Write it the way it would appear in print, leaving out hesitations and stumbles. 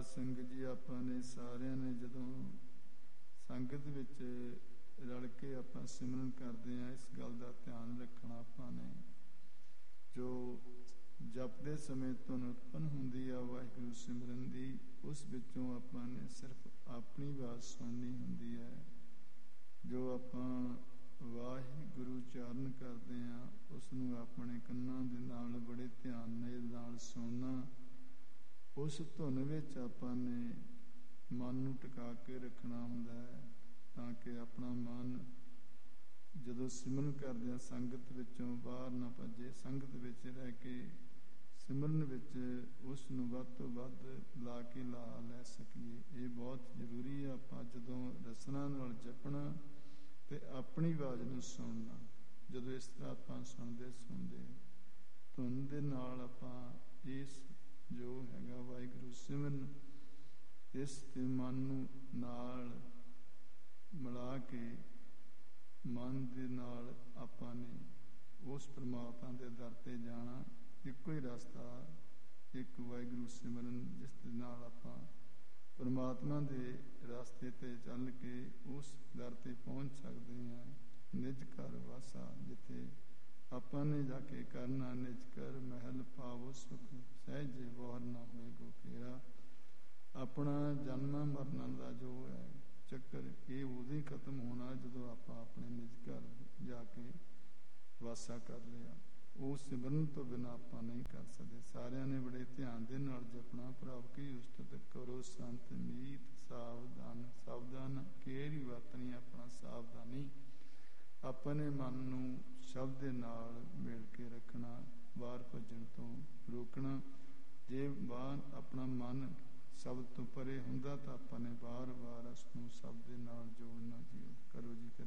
ਸੰਗਤ ਜੀ, ਆਪਾਂ ਨੇ ਸਾਰਿਆਂ ਨੇ ਜਦੋਂ ਸੰਗਤ ਵਿੱਚ ਰਲ ਕੇ ਆਪਾਂ ਸਿਮਰਨ ਕਰਦੇ ਹਾਂ, ਇਸ ਗੱਲ ਦਾ ਧਿਆਨ ਰੱਖਣਾ। ਆਪਾਂ ਨੇ ਜੋ ਜਪਦੇ ਸਮੇਂ ਧੁਨ ਉਤਪੰਨ ਹੁੰਦੀ ਆ ਵਾਹਿਗੁਰੂ ਸਿਮਰਨ ਦੀ, ਉਸ ਵਿੱਚੋਂ ਆਪਾਂ ਨੇ ਸਿਰਫ ਆਪਣੀ ਆਵਾਜ਼ ਸੁਣਨੀ ਹੁੰਦੀ ਹੈ। ਜੋ ਆਪਾਂ ਵਾਹਿਗੁਰੂ ਉਚਾਰਨ ਕਰਦੇ ਹਾਂ, ਉਸ ਨੂੰ ਆਪਣੇ ਕੰਨਾਂ ਦੇ ਨਾਲ ਬੜੇ ਧਿਆਨ ਨਾਲ ਸੁਣਨਾ। ਉਸ ਧੁਨ ਵਿੱਚ ਆਪਾਂ ਨੇ ਮਨ ਨੂੰ ਟਿਕਾ ਕੇ ਰੱਖਣਾ ਹੁੰਦਾ ਹੈ, ਤਾਂ ਕਿ ਆਪਣਾ ਮਨ ਜਦੋਂ ਸਿਮਰਨ ਕਰਦੇ ਹਾਂ ਸੰਗਤ ਵਿੱਚੋਂ ਬਾਹਰ ਨਾ ਭੱਜੇ। ਸੰਗਤ ਵਿੱਚ ਰਹਿ ਕੇ ਸਿਮਰਨ ਵਿੱਚ ਉਸ ਨੂੰ ਵੱਧ ਤੋਂ ਵੱਧ ਲਾ ਲੈ ਸਕੀਏ। ਇਹ ਬਹੁਤ ਜ਼ਰੂਰੀ ਹੈ। ਆਪਾਂ ਜਦੋਂ ਰਸਨਾ ਨਾਲ ਜਪਣਾ ਤੇ ਆਪਣੀ ਆਵਾਜ਼ ਨੂੰ ਸੁਣਨਾ, ਜਦੋਂ ਇਸ ਤਰ੍ਹਾਂ ਆਪਾਂ ਸੁਣਦੇ ਧੁਨ ਦੇ ਨਾਲ ਆਪਾਂ ਇਸ ਜੋ ਹੈਗਾ ਵਾਹਿਗੁਰੂ ਸਿਮਰਨ, ਇਸ ਤੇ ਮਨ ਨੂੰ ਨਾਲ ਮਿਲਾ ਕੇ ਮਨ ਦੇ ਨਾਲ ਆਪਾਂ ਨੇ ਉਸ ਪਰਮਾਤਮਾ ਦੇ ਦਰ ਤੇ ਜਾਣਾ। ਇੱਕੋ ਹੀ ਰਸਤਾ, ਇੱਕ ਵਾਹਿਗੁਰੂ ਸਿਮਰਨ, ਜਿਸ ਦੇ ਨਾਲ ਆਪਾਂ ਪਰਮਾਤਮਾ ਦੇ ਰਸਤੇ ਤੇ ਚੱਲ ਕੇ ਉਸ ਦਰ ਤੇ ਪਹੁੰਚ ਸਕਦੇ ਹਾਂ। ਨਿਜ ਘਰ ਵਾਸਾ, ਜਿੱਥੇ ਆਪਾਂ ਨੇ ਜਾ ਕੇ ਕਰਨਾ। ਨਿਜ ਘਰ ਮਹਿਲ ਪਾਵੋ ਸੁਖ, ਸਹਿਜੇ ਬੋਹਰ ਨਾ ਹੋਏ ਗੋ ਫੇਰਾ। ਆਪਣਾ ਜਨਮਾਂ ਮਰਨਾਂ ਦਾ ਜੋ ਹੈ ਚੱਕਰ, ਇਹ ਉਦੋਂ ਹੀ ਖਤਮ ਹੋਣਾ ਜਦੋਂ ਆਪਾਂ ਆਪਣੇ ਨਿਜ ਘਰ ਜਾ ਕੇ ਵਾਸਾ ਕਰ ਲਿਆ। ਉਹ ਸਿਮਰਨ ਤੋਂ ਬਿਨਾਂ ਆਪਾਂ ਨਹੀਂ ਕਰ ਸਕਦੇ। ਸਾਰਿਆਂ ਨੇ ਬੜੇ ਧਿਆਨ ਦੇ ਨਾਲ ਜਪਣਾ। ਪ੍ਰਭ ਕੀ ਉਸਤਤ ਕਰੋ ਸੰਤ ਮੀਤ, ਸਾਵਧਾਨ ਸਾਵਧਾਨ ਕੇਰੀ ਵਰਤਣੀ। ਆਪਣਾ ਸਾਵਧਾਨੀ, ਆਪਣੇ ਮਨ ਨੂੰ ਸ਼ਬਦ ਦੇ ਨਾਲ ਮਿਲ ਕੇ ਰੱਖਣਾ, ਬਾਹਰ ਭੱਜਣ ਤੋਂ ਰੋਕਣਾ। ਜੇ ਬਾਹਰ ਆਪਣਾ ਮਨ ਸ਼ਬਦ ਤੋਂ ਪਰੇ ਹੁੰਦਾ ਤਾਂ ਆਪਾਂ ਨੇ ਵਾਰ-ਵਾਰ ਉਸ ਨੂੰ ਸ਼ਬਦ